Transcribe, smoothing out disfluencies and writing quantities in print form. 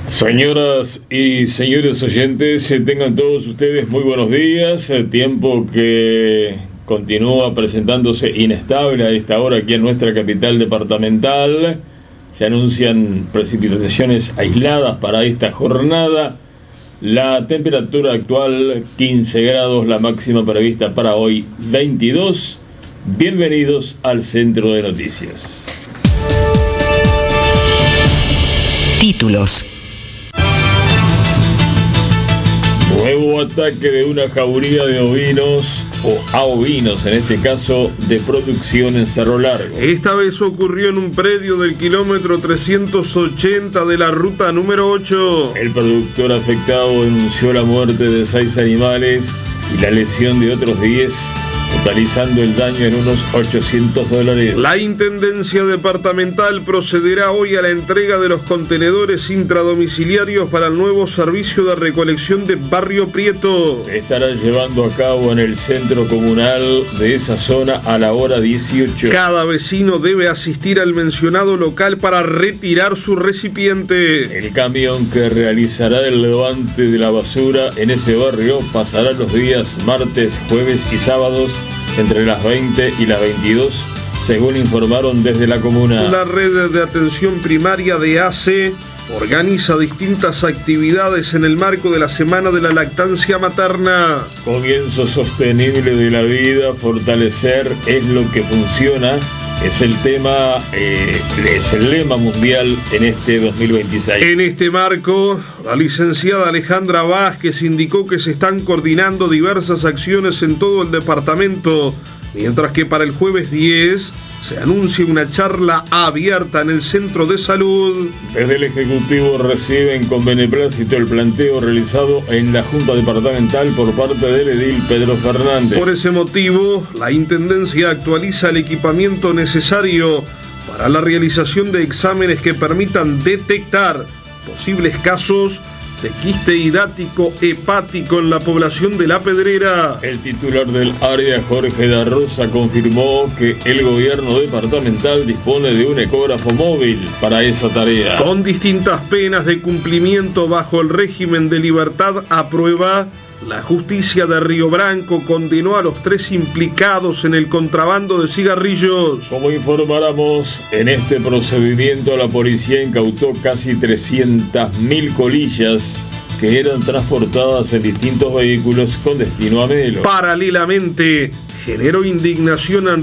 Señoras y señores oyentes, tengan todos ustedes muy buenos días. El tiempo que continúa presentándose inestable a esta hora aquí en nuestra capital departamental. Se anuncian precipitaciones aisladas para esta jornada. La temperatura actual 15 grados, la máxima prevista para hoy 22. Bienvenidos al Centro de Noticias. Títulos. Nuevo ataque de una jauría de ovinos, o a ovinos en este caso, de producción en Cerro Largo. Esta vez ocurrió en un predio del kilómetro 380 de la ruta número 8. El productor afectado denunció la muerte de 6 animales y la lesión de otros 10, totalizando el daño en unos $800. La Intendencia Departamental procederá hoy a la entrega de los contenedores intradomiciliarios para el nuevo servicio de recolección de Barrio Prieto. Se estará llevando a cabo en el centro comunal de esa zona a la hora 18. Cada vecino debe asistir al mencionado local para retirar su recipiente. El camión que realizará el levante de la basura en ese barrio pasará los días martes, jueves y sábados entre las 20 y las 22, según informaron desde la comuna. La red de atención primaria de ACE organiza distintas actividades en el marco de la Semana de la Lactancia Materna. Comienzo sostenible de la vida, fortalecer es lo que funciona. Es el tema, es el lema mundial en este 2026. En este marco, la licenciada Alejandra Vázquez indicó que se están coordinando diversas acciones en todo el departamento, mientras que para el jueves 10 se anuncia una charla abierta en el centro de salud. Desde el Ejecutivo reciben con beneplácito el planteo realizado en la Junta Departamental por parte del edil Pedro Fernández. Por ese motivo, la Intendencia actualiza el equipamiento necesario para la realización de exámenes que permitan detectar posibles casos de quiste hidrático hepático en la población de La Pedrera. El titular del área, Jorge da Rosa, confirmó que el gobierno departamental dispone de un ecógrafo móvil para esa tarea. Con distintas penas de cumplimiento bajo el régimen de libertad a prueba, la justicia de Río Branco condenó a los 3 implicados en el contrabando de cigarrillos. Como informáramos, en este procedimiento la policía incautó casi 300.000 colillas que eran transportadas en distintos vehículos con destino a Melo. Paralelamente, generó indignación